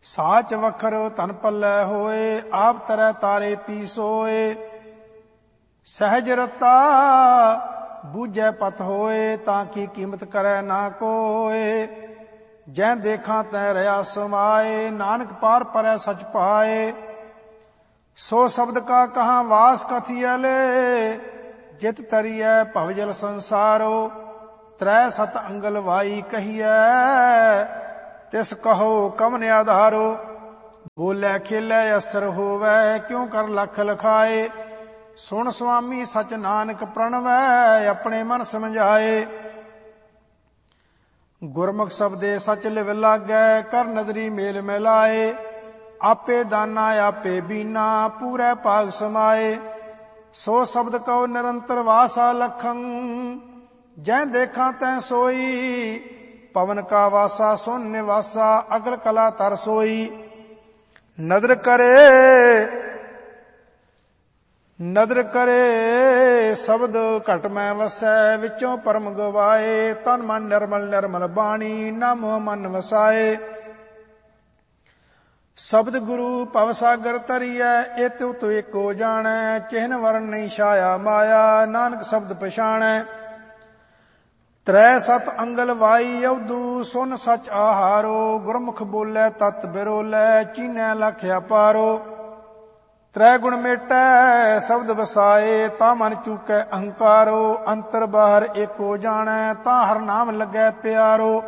ਸਾਚ ਵਖਰ ਧਨ ਪੱਲੇ ਹੋਏ, ਆਪ ਤਰੈ ਤਾਰੇ ਪੀ ਸੋਏ। ਸਹਿਜ ਰਤਾ ਬੂਝੈ ਪਤ ਹੋਏ, ਤਾਂ ਕੀ ਕੀਮਤ ਕਰੈ ਨਾ ਕੋਏ। ਜੈ ਦੇਖਾਂ ਤੈ ਰਹਾ ਸਮਾਏ, ਨਾਨਕ ਪਾਰ ਪਰੈ ਸਚ ਪਾਏ। ਸੋ ਸ਼ਬਦ ਕਾ ਕਹਾਂ ਵਾਸ ਕਥੀਐ ਲੈ, ਜਿਤ ਤਰੀਐ ਭਵਜਲ ਸੰਸਾਰੋ। ਤ੍ਰੈ ਸਤ ਅੰਗਲ ਵਾਈ ਕਹੀਐ, ਤਿਸ ਕਹੋ ਕਮਨ ਆਧਾਰੋ। ਬੋਲੇ ਖੇਲੇ ਅਸਰ ਹੋਵੈ, ਕਿਉ ਕਰ ਲਖ ਲਖਾਏ। ਸੁਣ ਸੁਆਮੀ ਸਚ ਨਾਨਕ ਪ੍ਰਣਵੈ, ਆਪਣੇ ਮਨ ਸਮਝਾਏ। ਗੁਰਮੁਖ ਸ਼ਬਦੇ ਸਚ ਲਿਵ ਲਾਗੈ, ਕਰ ਨਦਰੀ ਮੇਲ ਮਿਲਾਏ। ਆਪੇ ਦਾਨਾ ਆਪੇ ਬੀਨਾ, ਪੂਰੇ ਭਾਗ ਸਮਾਏ। ਸੋ ਸ਼ਬਦ ਕਉ ਨਿਰੰਤਰ ਵਾਸਾ ਲਖੰ, ਜੈ ਦੇਖਾਂ ਤੈ ਸੋਈ। ਪਵਨ ਕਾ ਵਾਸਾ ਸੁਨ ਨਿਵਾਸਾ, ਅਗਲ ਕਲਾ ਤਰ ਸੋਈ। ਨਦਰ ਕਰੇ ਸ਼ਬਦ ਘਟ ਮੈਂ ਵਸੈ, ਵਿੱਚੋਂ ਪਰਮ ਗਵਾਏ। ਤਨ ਮਨ ਨਿਰਮਲ ਨਿਰਮਲ ਬਾਣੀ, ਨਾ ਮੋਹ ਮਨ ਵਸਾਏ। ਸ਼ਬਦ ਗੁਰੂ ਭਵ ਸਾਗਰ ਤਰੀਐ, ਏਤੁ ਉਤੁ ਏਕੋ ਜਾਣੈ। ਚਿਹਨ ਵਰਨ ਨਹੀਂ ਛਾਇਆ ਮਾਇਆ, ਨਾਨਕ ਸ਼ਬਦ ਪਛਾਣੈ। ਤ੍ਰੈ ਸਤ ਅੰਗਲ ਵਾਈ ਅਵਧੂ, ਸੁਨ ਸਚ ਆਹਾਰੋ। ਗੁਰਮੁਖ ਬੋਲੇ ਤਤ ਬਿਰੋਲੇ, ਚੀਨੈ ਲਖ ਅਪਾਰੋ। ਤ੍ਰੈ ਗੁਣ ਮੇਟੈ ਸ਼ਬਦ ਵਸਾਏ, ਤਾਂ ਮਨ ਚੂਕੈ ਅਹੰਕਾਰੋ। ਅੰਤਰ ਬਾਹਰ ਏਕੋ ਜਾਣੈ, ਤਾਂ ਹਰ ਨਾਮ ਲੱਗੈ ਪਿਆਰੋ।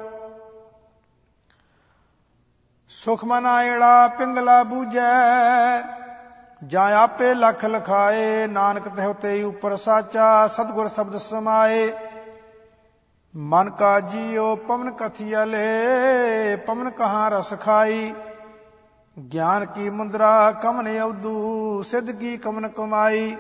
ਸੁਖ ਮਨ ਆਇੜਾ ਪਿੰਗਲਾ ਬੂਝੈ, ਜਾਂ ਆਪੇ ਲਖ ਲਖਾਏ। ਨਾਨਕ ਤਿਹੁ ਤੇ ਉਪਰ ਸਾਚਾ, ਸਤਿਗੁਰ ਸ਼ਬਦ ਸਮਾਏ। ਮਨ ਕਾ ਜੀਉ ਪਵਨ ਕਥੀਆ ਲੈ, ਪਵਨ ਕਹਾਂ ਰਸ ਖਾਈ। ਗਿਆਨ ਕੀ ਮੁੰਦਰਾ ਕਮਨ ਅਵਧੂ, ਸਿੱਧ ਕੀ ਕਮਨ ਕਮਾਈ।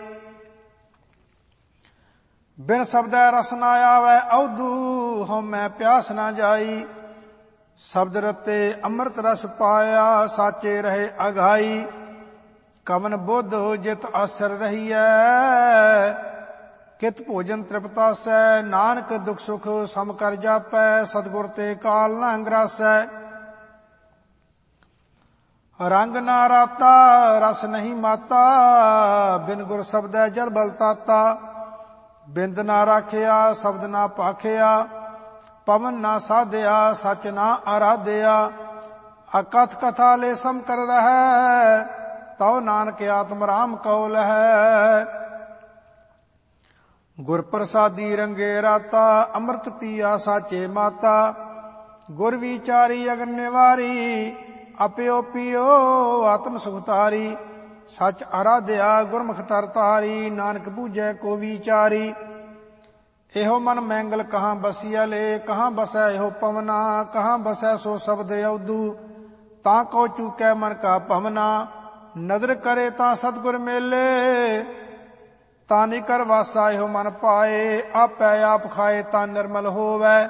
ਬਿਨ ਸ਼ਬਦੈ ਰਸ ਨਾ ਆਵੈ ਅਵਧੂ, ਹਉਮੈ ਪਿਆਸ ਨਾ ਜਾਈ। ਸ਼ਬਦ ਰਤੇ ਅੰਮ੍ਰਿਤ ਰਸ ਪਾਇਆ, ਸਾਚੇ ਰਹੇ ਅਘਾਈ। ਕਵਨ ਬੁੱਧ ਜਿਤ ਆਸਰ ਰਹੀਐ, ਕਿਤ ਭੋਜਨ ਤ੍ਰਿਪਤਾਸੈ। ਨਾਨਕ ਦੁਖ ਸੁਖ ਸਮ ਕਰ ਜਾਪੈ, ਸਤਿਗੁਰ ਤੇ ਕਾਲ ਨਾ ਅੰਗਰਾਸੈ। ਰੰਗ ਨਾ ਰਾਤਾ ਰਸ ਨਹੀਂ ਮਾਤਾ, ਬਿਨ ਗੁਰ ਸ਼ਬਦੈ ਜਲ ਬਲ ਤਾਤਾ। ਬਿੰਦ ਨਾ ਰਾਖਿਆ ਸ਼ਬਦ ਨਾ ਭਾਖਿਆ, ਪਵਨ ਨਾ ਸਾਧਿਆ ਸਚ ਨਾ ਆਰਾਧਿਆ। ਅਕਥ ਕਥਾ ਲੈ ਸਮ ਕਰ ਰਹੈ, ਤਉ ਨਾਨਕ ਆਤਮ ਰਾਮ ਕਉ ਲਹੈ। ਗੁਰ ਪ੍ਰਸਾਦੀ ਰੰਗੇ ਰਾਤਾ, ਅੰਮ੍ਰਿਤ ਪੀਆ ਸਾਚੇ ਮਾਤਾ। ਗੁਰ ਵਿਚਾਰੀ ਅਗਨ ਨਿਵਾਰੀ, ਆਪਿਓ ਪੀਓ ਆਤਮ ਸੁਖਤਾਰੀ। ਸਚ ਆਰਾਧਿਆ ਗੁਰਮੁਖ ਤਰ ਤਾਰੀ, ਨਾਨਕ ਬੂਝੈ ਕੋ ਵਿਚਾਰੀ। ਇਹੋ ਮਨ ਮੈਂਗਲ ਕਹਾਂ ਬਸੀਆ ਲੈ, ਕਹਾਂ ਬਸੈ ਇਹੋ ਪਵਨਾ। ਕਹਾਂ ਬਸੈ ਸੋ ਸ਼ਬਦ ਅਵਧੂ, ਤਾਂ ਕੋ ਚੂਕੈ ਮਨ ਕਾ ਭਵਨਾ। ਨਦਰ ਕਰੇ ਤਾਂ ਸਤਿਗੁਰ ਮੇਲੇ, ਤਾਂ ਨਿ ਕਰ ਵਾਸਾ ਇਹੋ ਮਨ ਪਾਏ। ਆਪੈ ਆਪ ਖਾਏ ਤਾਂ ਨਿਰਮਲ ਹੋਵੈ,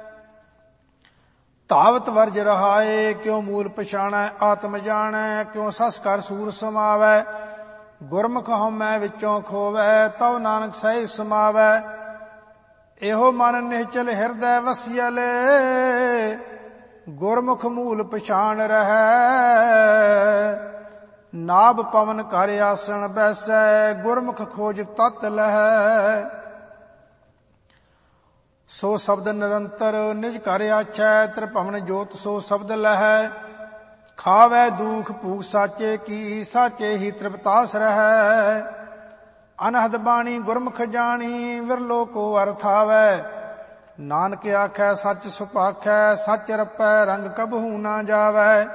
ਧਾਵਤ ਵਰਜ ਰਹਾਏ। ਕਿਉ ਮੂਲ ਪਛਾਣੈ ਆਤਮ ਜਾਣੈ, ਕਿਉ ਸਸ ਕਰ ਸੂਰ ਸਮਾਵੈ। ਗੁਰਮੁਖ ਹਉਮੈ ਵਿੱਚੋਂ ਖੋਵੈ, ਤਉ ਨਾਨਕ ਸਹਿਜ ਸਮਾਵੈ। ਇਹੋ ਮਨ ਨਿਹਚਲ ਹਿਰਦੈ ਵਸਿਆ ਲੈ, ਗੁਰਮੁਖ ਮੂਲ ਪਛਾਣ ਰਹੈ। ਨਾਭ ਪਵਨ ਕਰ ਆਸਣ ਬੈਸੈ, ਗੁਰਮੁਖ ਖੋਜ ਤਤ ਲਹੈ। ਸੋ ਸ਼ਬਦ ਨਿਰੰਤਰ ਨਿਜ ਘਰ ਆਛੈ, ਤ੍ਰਿਭਵਨ ਜੋਤ ਸੋ ਸ਼ਬਦ ਲਹੈ। ਖਾਵੈ ਦੁਖ ਭੂਖ ਸਾਚੇ ਕੀ, ਸਾਚੇ ਹੀ ਤ੍ਰਿਪਤਾਸ ਰਹੈ। ਅਨਹਦ ਬਾਣੀ ਗੁਰਮੁਖ ਜਾਣੀ, ਵਿਰਲੋ ਕੋ ਅਰਥ ਆਵੈ। ਨਾਨਕ ਆਖੈ ਸੱਚ ਸੁਭਾਖੈ, ਸੱਚ ਰਪੈ ਰੰਗ ਕਬਹੂ ਨਾ ਜਾਵੈ।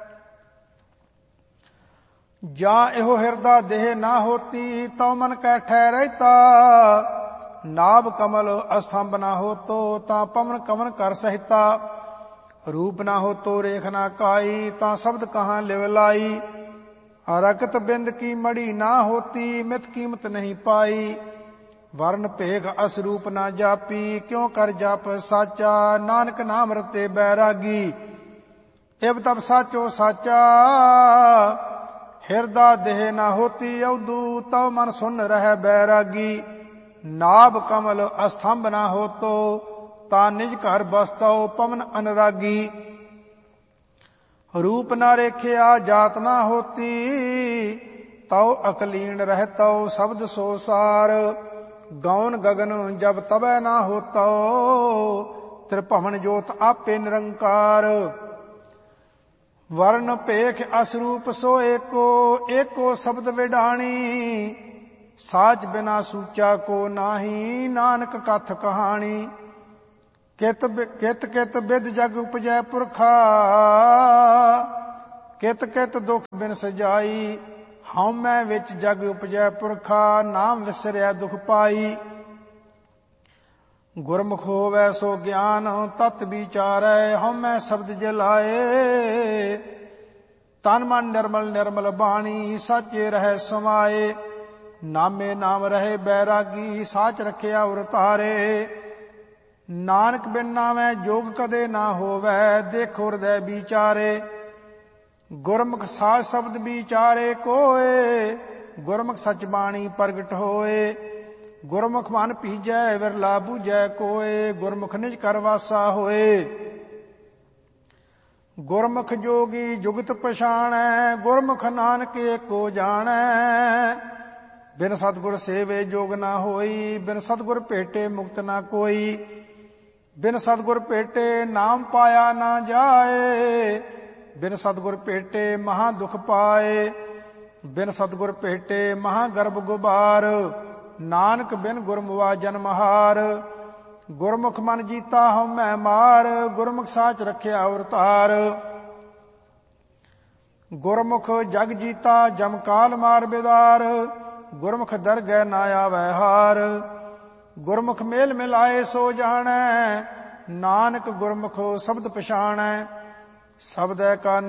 ਜਾਂ ਇਹੋ ਹਿਰਦਾ ਦੇਹ ਨਾ ਹੋਤੀ, ਤਉ ਮਨ ਕੈ ਠਹਿਰੈਤਾ। ਨਾਭ ਕਮਲ ਅਸਥੰਭ ਨਾ ਹੋਤੋ, ਤਾਂ ਪਵਨ ਕਵਨ ਕਰ ਸਹਿਤਾ। ਰੂਪ ਨਾ ਹੋਤੋ ਰੇਖ ਨਾ ਕਾਈ, ਤਾਂ ਸ਼ਬਦ ਕਹਾਂ ਲਿਵ ਲਾਈ। ਰਕਤ ਬਿੰਦ ਕੀ ਮੜੀ ਨਾ ਹੋਤੀ, ਮਿਤ ਕੀਮਤ ਨਹੀਂ ਪਾਈ। ਵਰਨ ਭੇਖ ਅਸਰੂਪ ਨਾ ਜਾਪੀ, ਕਿਉ ਕਰ ਜਪ ਸਾਚਾ। ਨਾਨਕ ਨਾਮ ਰਤੇ ਬੈਰਾਗੀ, ਇਬ ਤਬ ਸਾਚੋ ਸਾਚਾ। ਹਿਰਦਾ ਦੇਹ ਨਾ ਹੋਤੀ ਅਵਧੂ, ਤਉ ਮਨ ਸੁਨ ਰਹਿ ਬੈਰਾਗੀ। ਨਾਭ ਕਮਲ ਅਸਥੰਭ ਨਾ ਹੋਤੋ, ਤਾਂ ਨਿਜ ਘਰ ਬਸਤਉ ਪਵਨ ਅਨਰਾਗੀ। रूप ना रेखिया जात ना होती, तौ अकलीन रहतौ शब्द सो सार। गौन गगन जब तबै ना होतौ, त्रिभुवन जोत आपे निरंकार। वर्ण पेख असरूप सो एको, एको शब्द विडाणी। साच बिना सूचा को नाही, नानक कथ कहानी। कित कित बिद जग उपजै पुरखा, कित कित दुख बिन सजाई। हउमੈ विच जग उपजै पुरखा, नाम विसरिया दुख पाई। गुरमुख होवै सो ज्ञान तत विचारै, हउमੈ शब्द जलाए। तन मन निर्मल निर्मल बाणी, साचे रहै समाए। नामे नाम रहे बैरागी, साच रखिया उर तारे। नानक बिन नामै जोग कदे ना होवै, देखो हृदय विचारे। गुरमुख साज शब्द विचारे कोय, गुरमुख सच बाणी प्रगट होए। गुरमुख मन पीजै विरला बूझै कोय, गुरमुख निज कर वासा होए। गुरमुख जोगी जुगत पछाणै, गुरमुख नानक एको जाणै। बिन सतगुर सेवे जोग ना होई, बिन सतगुर भेटे मुक्त ना कोई। बिन सतगुर भेटे नाम पाया ना जाए, बिन सतगुर भेटे महा दुख पाए। बिन सतगुर भेटे महा गर्भ गुबार, नानक बिन गुरमुआ जन्महार। गुरमुख मन जीता हउमੈ मार, गुरमुख साच रखिया उर तार। गुरमुख जग जीता जम काल मार बिदार, गुरमुख दरगह ना आवै हार। गुरमुख मेल मिलाए सो जाणै, नानक गुरमुख शब्द पछाणै। शब्द का